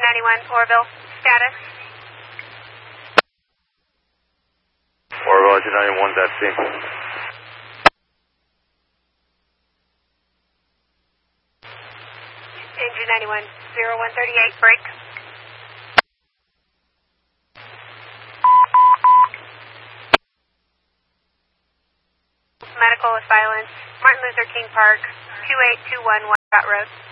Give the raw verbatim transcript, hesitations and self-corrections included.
ninety-one, Orville. Status? Orville, engine ninety-one, that's C. Engine ninety-one, zero one thirty-eight, break. Medical with violence, Martin Luther King Park, two eight two one Wyatt Road.